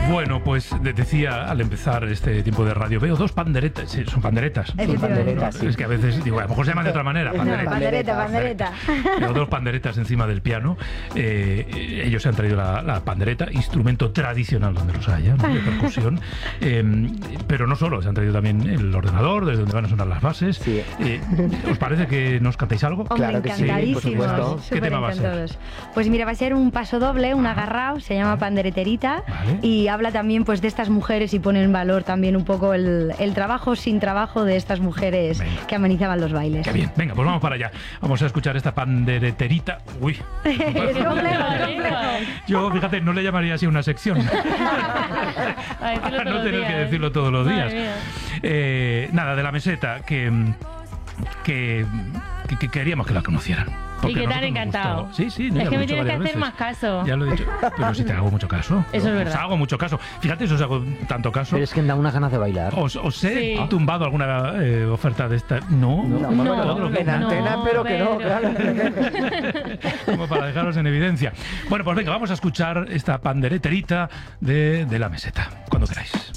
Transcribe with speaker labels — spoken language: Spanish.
Speaker 1: Bueno, pues decía al empezar este tiempo de radio, veo dos panderetas. Sí, son panderetas.
Speaker 2: Panderetas,
Speaker 1: Es que a veces digo, a lo mejor se llaman de otra manera.
Speaker 3: Pandereta.
Speaker 1: Veo dos panderetas encima del piano. Ellos se han traído la pandereta, instrumento tradicional donde los haya, ¿no? De percusión. Pero no solo, se han traído también el ordenador, desde donde van a sonar las bases.
Speaker 2: Sí.
Speaker 1: ¿Os parece que nos cantéis algo?
Speaker 3: Hombre,
Speaker 2: Claro que sí, por supuesto.
Speaker 1: ¿Qué tema va a ser?
Speaker 3: Pues mira, va a ser un paso doble, un agarrao, se llama Pandereterita.
Speaker 1: Vale.
Speaker 3: Y habla también pues de estas mujeres y pone en valor también un poco el trabajo sin trabajo de estas mujeres.
Speaker 1: Venga.
Speaker 3: Que amenizaban los bailes.
Speaker 1: Qué bien, venga, pues vamos para allá. Vamos a escuchar esta pandereterita. Uy.
Speaker 3: Es complejo.
Speaker 1: Yo, fíjate, no le llamaría así una sección.
Speaker 4: Para
Speaker 1: no tener que decirlo todos los días. Nada, de la meseta, que queríamos que la conocieran.
Speaker 4: Y que te han encantado.
Speaker 1: Sí, sí.
Speaker 4: Es que me tienes que hacer más caso.
Speaker 1: Ya lo he dicho. Pero si te hago mucho caso.
Speaker 4: Eso es verdad.
Speaker 1: Os hago mucho caso. Fíjate, si os hago tanto caso.
Speaker 2: Pero es que da unas ganas de bailar.
Speaker 1: ¿Os he tumbado alguna oferta de esta? No.
Speaker 2: En antena, pero que no, claro.
Speaker 1: Como para dejaros en evidencia. Bueno, pues venga, vamos a escuchar esta pandereterita de la meseta. Cuando queráis.